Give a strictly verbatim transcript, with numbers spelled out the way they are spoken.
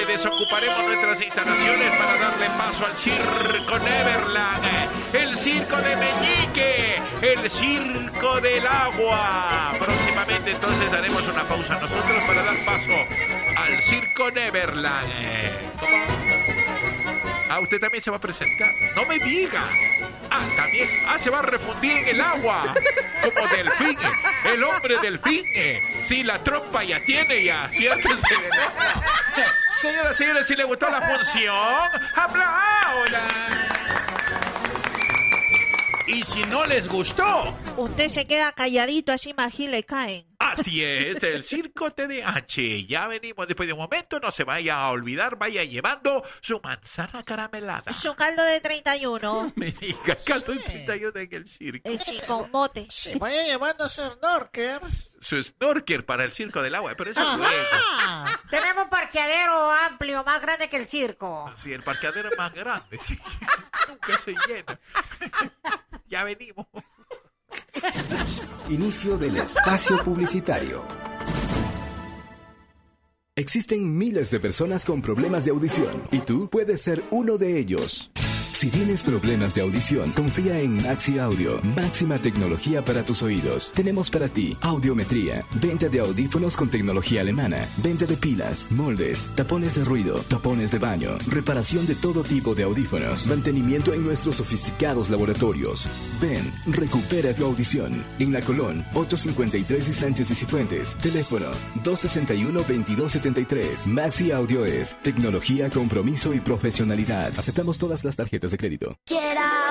desocuparemos nuestras instalaciones para darle paso al Circo Neverland, el Circo de Meñique, el Circo del Agua. Próximamente entonces daremos una pausa nosotros para dar paso al Circo Neverland. ¿Cómo? Ah, ¿usted también se va a presentar? ¡No me diga! Ah, también. Ah, se va a refundir en el agua. Como delfín. El hombre delfín. Sí, la trompa ya tiene ya. ¿Cierto? Señora, señora, si le gustó la función, ¡aplaudan! Y si no les gustó, usted se queda calladito, así más le caen. Así es, el Circo T D H. Ya venimos después de un momento. No se vaya a olvidar, vaya llevando su manzana caramelada. Su caldo de treinta y uno. Me diga, caldo de treinta y uno en el circo. El sí, con mote. Sí, vaya llevando su snorkel. Su snorkel para el Circo del Agua, pero eso es luego. Tenemos un parqueadero amplio, más grande que el circo. Sí, el parqueadero es más grande, sí. Nunca se llena. Ya venimos. Inicio del espacio publicitario. Existen miles de personas con problemas de audición y tú puedes ser uno de ellos. Si tienes problemas de audición, confía en Maxi Audio, máxima tecnología para tus oídos. Tenemos para ti audiometría, venta de audífonos con tecnología alemana, venta de pilas, moldes, tapones de ruido, tapones de baño, reparación de todo tipo de audífonos, mantenimiento en nuestros sofisticados laboratorios. Ven, recupera tu audición. En La Colón, ochocientos cincuenta y tres y Sánchez y Cifuentes. Teléfono dos sesenta y uno, veintidós setenta y tres. Maxi Audio es tecnología, compromiso y profesionalidad. Aceptamos todas las tarjetas de crédito. Quiera